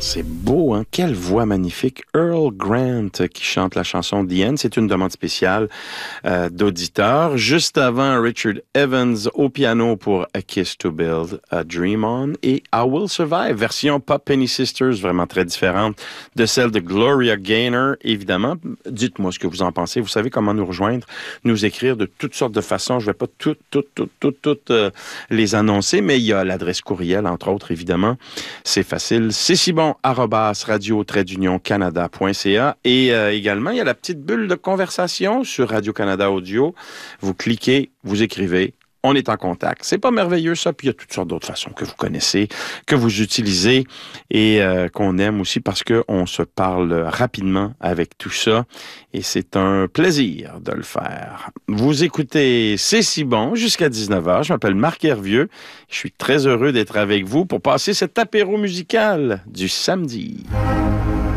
C'est beau, hein? Quelle voix magnifique. Earl Grant qui chante la chanson The End. C'est une demande spéciale d'auditeurs. Juste avant, Richard Evans au piano pour A Kiss to Build a Dream On et I Will Survive, version Pop Penny Sisters, vraiment très différente de celle de Gloria Gaynor, évidemment. Dites-moi ce que vous en pensez. Vous savez comment nous rejoindre, nous écrire de toutes sortes de façons. Je ne vais pas toutes les annoncer, mais il y a l'adresse courriel, entre autres, évidemment. C'est facile. C'est si bon @radio-canada.ca et également, il y a la petite bulle de conversation sur Radio-Canada Audio. Vous cliquez, vous écrivez, on est en contact. C'est pas merveilleux, ça, puis il y a toutes sortes d'autres façons que vous connaissez, que vous utilisez et qu'on aime aussi parce qu'on se parle rapidement avec tout ça et c'est un plaisir de le faire. Vous écoutez C'est si bon jusqu'à 19h. Je m'appelle Marc Hervieux. Je suis très heureux d'être avec vous pour passer cet apéro musical du samedi.